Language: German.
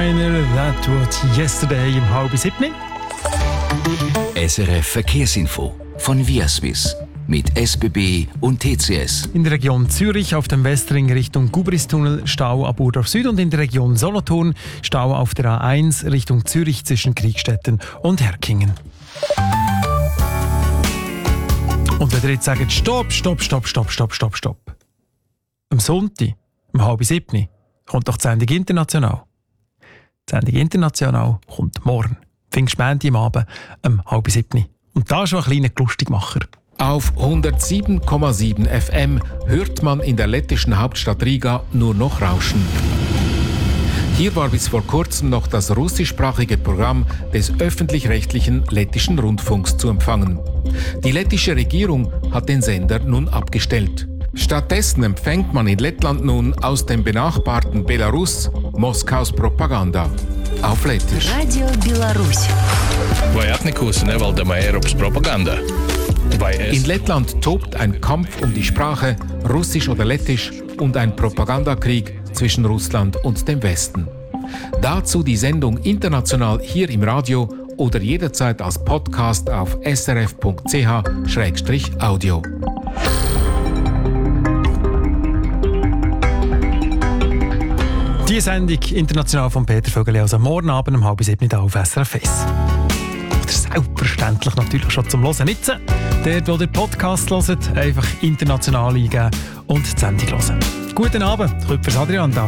Liner, That Was Yesterday im 6:30. SRF Verkehrsinfo von Viaswiss mit SBB und TCS. In der Region Zürich auf dem Westring Richtung Gubristunnel Stau ab Urdorf Süd und in der Region Solothurn Stau auf der A1 Richtung Zürich zwischen Kriegstetten und Herkingen. Und wenn ihr jetzt sagt, stopp. Am Sonntag, um 6:30, kommt doch die Sendung International. Die Sendung International kommt morgen. Pfingstmontag am Abend um 6:30. Und da schon ein kleiner Lustigmacher. Auf 107,7 FM hört man in der lettischen Hauptstadt Riga nur noch Rauschen. Hier war bis vor kurzem noch das russischsprachige Programm des öffentlich-rechtlichen lettischen Rundfunks zu empfangen. Die lettische Regierung hat den Sender nun abgestellt. Stattdessen empfängt man in Lettland nun aus dem benachbarten Belarus Moskaus Propaganda. Auf Lettisch. Radio Belarus. Vai atnikusi nevaldama Eiropas propaganda? In Lettland tobt ein Kampf um die Sprache, Russisch oder Lettisch, und ein Propagandakrieg zwischen Russland und dem Westen. Dazu die Sendung international hier im Radio oder jederzeit als Podcast auf srf.ch/audio. Die Sendung international von Peter Vögeli, also morgen Abend um 6:30 auf SRF 1. Oder selbstverständlich natürlich schon zum Hören nicht. Dort, wo ihr Podcast hört, einfach international eingeben und die Sendung hören. Guten Abend, Küppers Adrian da.